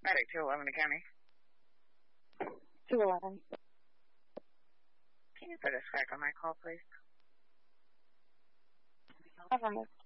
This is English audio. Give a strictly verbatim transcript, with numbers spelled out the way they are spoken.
Medic two eleven to county. two eleven. Can you put a strike on my call, please? Affirmative.